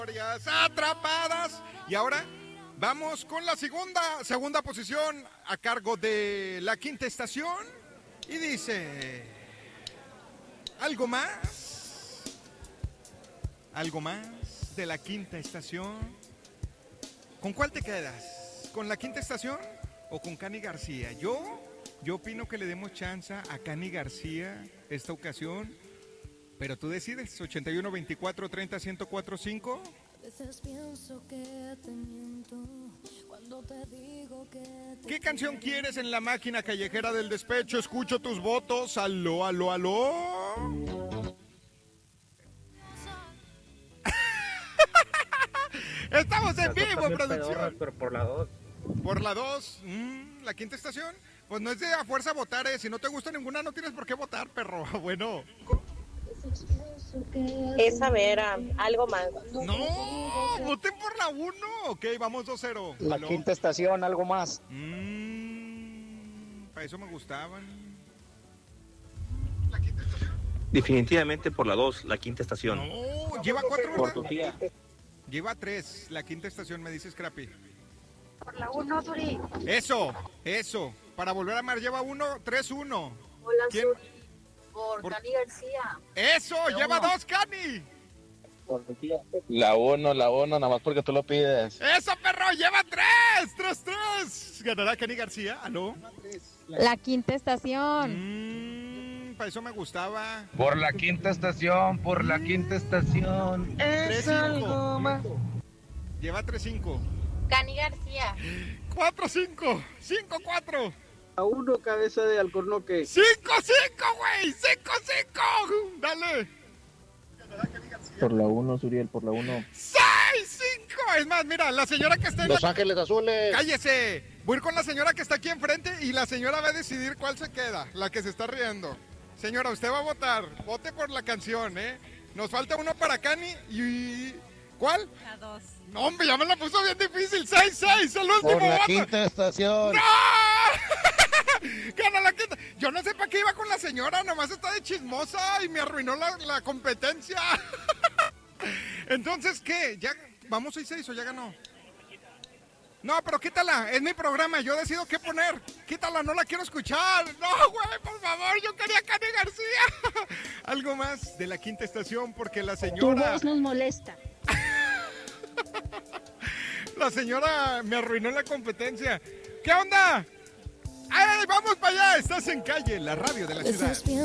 Atrapadas. Y ahora vamos con la segunda posición a cargo de La Quinta Estación. Y dice: ¿algo más? ¿Algo más de La Quinta Estación? ¿Con cuál te quedas? ¿Con La Quinta Estación o con Cani García? Yo opino que le demos chance a Cani García esta ocasión. Pero tú decides, 81 24 30 1045. ¿Qué canción quieres en la máquina callejera del despecho? Escucho tus votos. Aló, aló, aló. Estamos en vivo, producción. Pero por la 2. Por la 2, La Quinta Estación. Pues no es de a fuerza votar, Si no te gusta ninguna, no tienes por qué votar, perro. Bueno. Esa Vera, algo más. No, voten por la 1. Ok, vamos 2-0. La ¿Aló? Quinta Estación, algo más. Para eso me gustaban. Definitivamente por la 2, La Quinta Estación. No, lleva 4. Por tu tía. Lleva 3. La Quinta Estación, me dice Scrappy. Por la 1, Suri. Eso. Para volver a amar lleva 3-1. Hola, ¿Quién? Suri. Por Cani García. Eso, lleva 2, Cani. Por tu tía. La 1, nada más porque tú lo pides. Eso, perro, lleva 3. ¿Ganará Cani García? ¿Aló? La Quinta Estación. Para eso me gustaba. Por la Quinta Estación, por la Quinta Estación. 3-5. Lleva 3-5. Cani García. 4-5. 5-4. A 1, cabeza de alcornoque. 5-5, güey. 5-5. Dale. Por la 1, Suriel, por la 1. 6-5. Es más, mira, la señora que está en Los la... Ángeles Azules. ¡Cállese! Voy a ir con la señora que está aquí enfrente y la señora va a decidir cuál se queda, la que se está riendo. Señora, usted va a votar. Vote por la canción, Nos falta uno para Cani y... ¿Cuál? La 2. No, hombre, ya me la puso bien difícil. 6-6, el último Por la voto. Quinta Estación. ¡No! Gana la Quinta. Yo no sé para qué iba con la señora, nomás está de chismosa y me arruinó la competencia. Entonces, ¿qué? ¿Ya vamos 6-6 o ya ganó? No, pero quítala, es mi programa, yo decido qué poner. Quítala, no la quiero escuchar. No, güey, por favor, yo quería Cani García. Algo más de La Quinta Estación, porque la Tu señora... voz nos molesta. La señora me arruinó la competencia. ¿Qué onda? ¡Ay, vamos para allá! Estás en Calle, la radio de la ciudad.